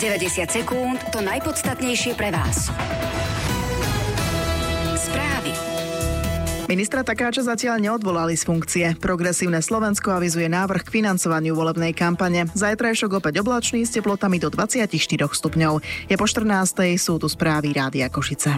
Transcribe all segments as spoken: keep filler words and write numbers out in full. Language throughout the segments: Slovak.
deväťdesiat sekúnd, to najpodstatnejšie pre vás. Správy. Ministra Takáča zatiaľ neodvolali z funkcie. Progresívne Slovensko avizuje návrh k financovaniu volebnej kampane. Zajtrajšok opäť oblačný s teplotami do dvadsaťštyri stupňov. Je po štrnástej, sú tu správy Rádia Košice.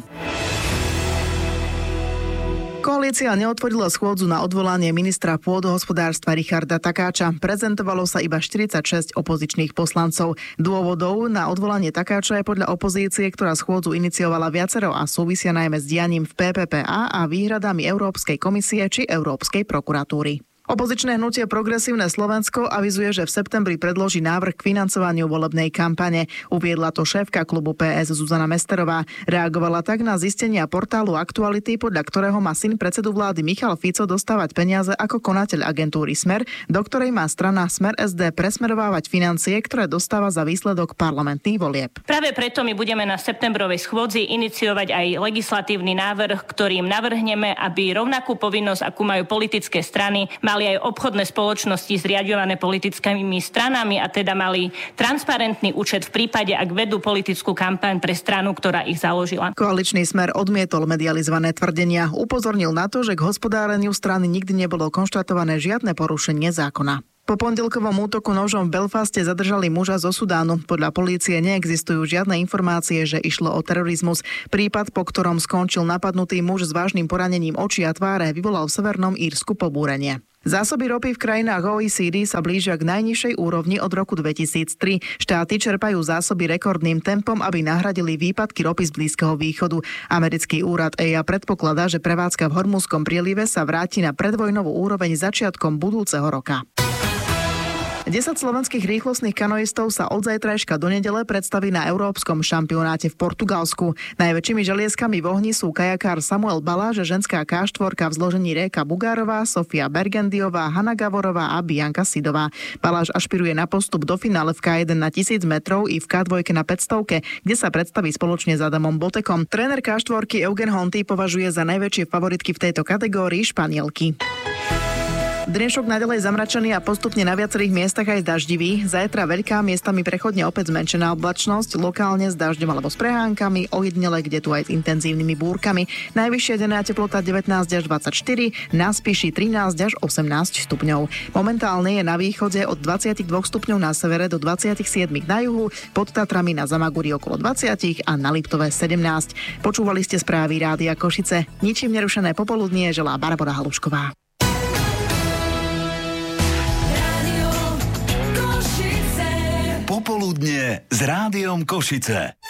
Koalícia neotvorila schôdzu na odvolanie ministra pôdohospodárstva Richarda Takáča. Prezentovalo sa iba štyridsaťšesť opozičných poslancov. Dôvodov na odvolanie Takáča je podľa opozície, ktorá schôdzu iniciovala viacero a súvisia najmä s dianím v pé pé pé á a výhradami Európskej komisie či Európskej prokuratúry. Opozičné hnutie Progresívne Slovensko avizuje, že v septembri predloží návrh k financovaniu volebnej kampane. Uviedla to šéfka klubu pé es Zuzana Mesterová. Reagovala tak na zistenia portálu Aktuality, podľa ktorého má syn predsedu vlády Michal Fico dostávať peniaze ako konateľ agentúry Smer, do ktorej má strana Smer es dé presmerovávať financie, ktoré dostáva za výsledok parlamentných volieb. Práve preto my budeme na septembrovej schôdzi iniciovať aj legislatívny návrh, ktorým navrhneme, aby rovnakú povinnosť, akú majú politické strany, mali aj obchodné spoločnosti zriaďované politickými stranami a teda mali transparentný účet v prípade, ak vedú politickú kampaň pre stranu, ktorá ich založila. Koaličný Smer odmietol medializované tvrdenia. Upozornil na to, že k hospodáreniu strany nikdy nebolo konštatované žiadne porušenie zákona. Po pondelkovom útoku nožom v Belfaste zadržali muža zo Sudánu. Podľa polície neexistujú žiadne informácie, že išlo o terorizmus. Prípad, po ktorom skončil napadnutý muž s vážnym poranením očí a tváre, vyvolal v Severnom Írsku pobúrenie. Zásoby ropy v krajinách ó é cé dé sa blížia k najnižšej úrovni od roku dvetisíctri. Štáty čerpajú zásoby rekordným tempom, aby nahradili výpadky ropy z Blízkeho východu. Americký úrad é í á predpokladá, že prevádzka v Hormuzskom prielive sa vráti na predvojnovú úroveň začiatkom budúceho roka. desať slovenských rýchlostných kanoistov sa od zajtrajška do nedele predstaví na Európskom šampionáte v Portugalsku. Najväčšími želieskami v ohni sú kajakár Samuel Baláž, ženská ká štyri v zložení Réka Bugárová, Sofia Bergendiová, Hanna Gavorová a Bianka Sidová. Baláž ašpiruje na postup do finále v ká jeden na tisíc metrov i v ká dva na päťsto, kde sa predstaví spoločne s Adamom Botekom. Tréner ká štyri Eugen Honty považuje za najväčšie favoritky v tejto kategórii Španielky. Dnešok naďalej zamračený a postupne na viacerých miestach aj daždivý. Zajtra veľká, miestami prechodne opäť zmenšená oblačnosť, lokálne s dažďom alebo s prehánkami, ojedinele, kde tu aj s intenzívnymi búrkami. Najvyššia denná teplota devätnásť až dvadsaťštyri, na Spiši trinásť až osemnásť stupňov. Momentálne je na východe od dvadsaťdva stupňov na severe do dvadsaťsedem na juhu, pod Tatrami na Zamaguri okolo dvadsať a na Liptove sedemnásť. Počúvali ste správy Rádia Košice. Ničím nerušené popoludnie želá Barbora Halušková. Popoludnie s Rádiom Košice.